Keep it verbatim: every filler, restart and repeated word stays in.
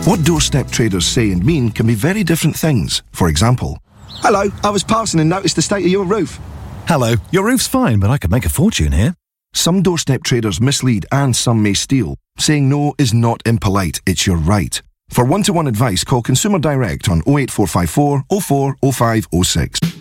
What doorstep traders say and mean can be very different things. For example, hello, I was passing and noticed the state of your roof. Hello, your roof's fine, but I could make a fortune here. Some doorstep traders mislead and some may steal. Saying no is not impolite, it's your right. For one-to-one advice, call Consumer Direct on oh eight four five four, oh four, oh five oh six.